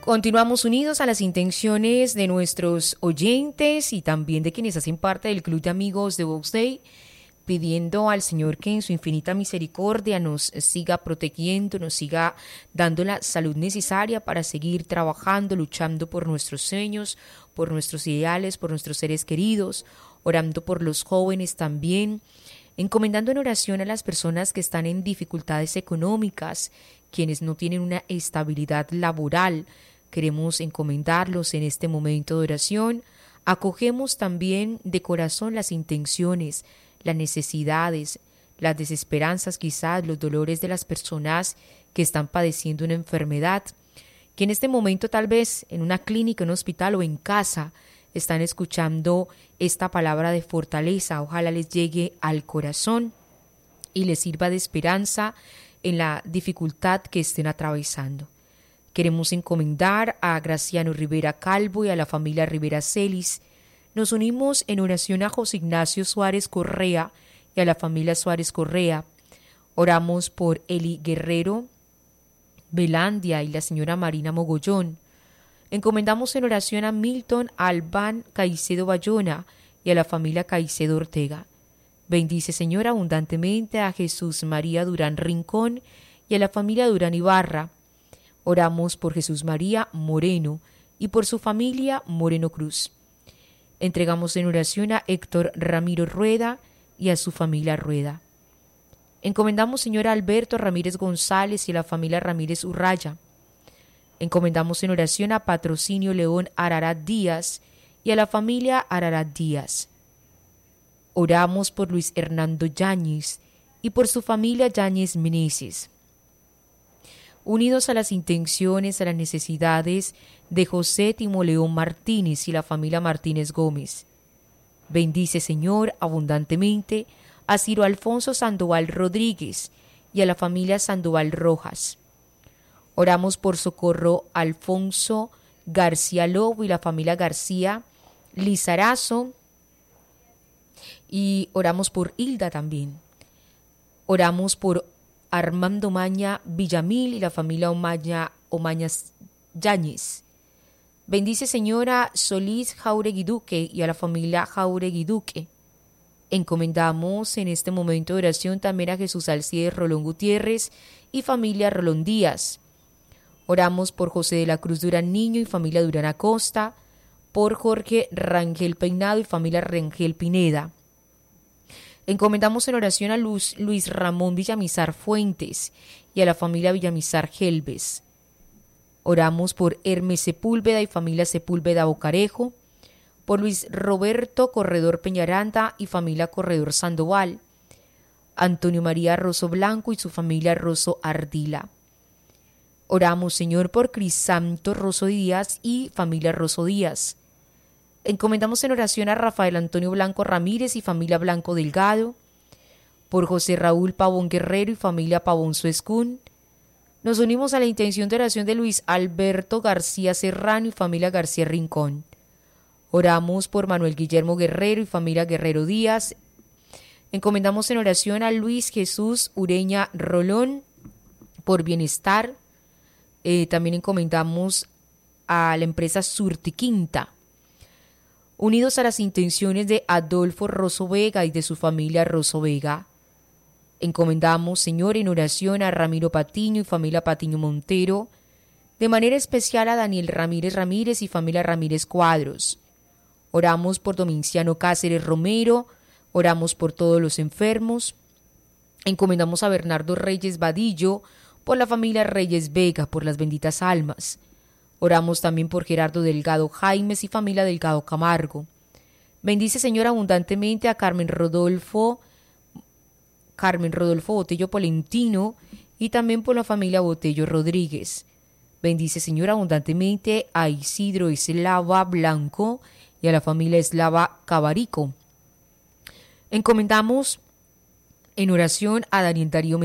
Continuamos unidos a las intenciones de nuestros oyentes y también de quienes hacen parte del Club de Amigos de Vox Day, pidiendo al Señor que en su infinita misericordia nos siga protegiendo, nos siga dando la salud necesaria para seguir trabajando, luchando por nuestros sueños, por nuestros ideales, por nuestros seres queridos, orando por los jóvenes también, encomendando en oración a las personas que están en dificultades económicas, quienes no tienen una estabilidad laboral. Queremos encomendarlos en este momento de oración. Acogemos también de corazón las intenciones, las necesidades, las desesperanzas quizás, los dolores de las personas que están padeciendo una enfermedad, que en este momento tal vez en una clínica, en un hospital o en casa están escuchando esta palabra de fortaleza. Ojalá les llegue al corazón y les sirva de esperanza en la dificultad que estén atravesando. Queremos encomendar a Graciano Rivera Calvo y a la familia Rivera Celis. Nos unimos en oración a José Ignacio Suárez Correa y a la familia Suárez Correa. Oramos por Eli Guerrero Velandia y la señora Marina Mogollón. Encomendamos en oración a Milton Albán Caicedo Bayona y a la familia Caicedo Ortega. Bendice, Señor, abundantemente a Jesús María Durán Rincón y a la familia Durán Ibarra. Oramos por Jesús María Moreno y por su familia Moreno Cruz. Entregamos en oración a Héctor Ramiro Rueda y a su familia Rueda. Encomendamos, Señor, a Alberto Ramírez González y a la familia Ramírez Urraya. Encomendamos en oración a Patrocinio León Ararat Díaz y a la familia Ararat Díaz. Oramos por Luis Hernando Yáñez y por su familia Yáñez Meneses. Unidos a las intenciones, a las necesidades de José Timoleón Martínez y la familia Martínez Gómez. Bendice, Señor, abundantemente a Ciro Alfonso Sandoval Rodríguez y a la familia Sandoval Rojas. Oramos por Socorro Alfonso García Lobo y la familia García Lizarazo. Y oramos por Hilda también. Oramos por Armando Maña Villamil y la familia Omañas Yáñez. Bendice, Señora, Solís Jauregui Duque y a la familia Jauregui Duque. Encomendamos en este momento de oración también a Jesús Alcides Rolón Gutiérrez y familia Rolón Díaz. Oramos por José de la Cruz Durán Niño y familia Durán Acosta, por Jorge Rangel Peinado y familia Rangel Pineda. Encomendamos en oración a Luis Ramón Villamizar Fuentes y a la familia Villamizar Gelbes. Oramos por Hermes Sepúlveda y familia Sepúlveda Bocarejo, por Luis Roberto Corredor Peñaranda y familia Corredor Sandoval, Antonio María Rosso Blanco y su familia Rosso Ardila. Oramos, Señor, por Crisanto Rosso Díaz y familia Rosso Díaz. Encomendamos en oración a Rafael Antonio Blanco Ramírez y familia Blanco Delgado, por José Raúl Pavón Guerrero y familia Pavón Suescún. Nos unimos a la intención de oración de Luis Alberto García Serrano y familia García Rincón. Oramos por Manuel Guillermo Guerrero y familia Guerrero Díaz. Encomendamos en oración a Luis Jesús Ureña Rolón por bienestar. También encomendamos a la empresa Surtiquinta. Unidos a las intenciones de Adolfo Rosso Vega y de su familia Rosso Vega, encomendamos, Señor, en oración a Ramiro Patiño y familia Patiño Montero, de manera especial a Daniel Ramírez Ramírez y familia Ramírez Cuadros. Oramos por Dominciano Cáceres Romero, oramos por todos los enfermos. Encomendamos a Bernardo Reyes Vadillo, por la familia Reyes Vega, por las benditas almas. Oramos también por Gerardo Delgado Jaimes y familia Delgado Camargo. Bendice, Señor, abundantemente a Carmen Rodolfo Botello Polentino y también por la familia Botello Rodríguez. Bendice, Señor, abundantemente a Isidro Eslava Blanco y a la familia Eslava Cabarico. Encomendamos en oración a Daniel Darío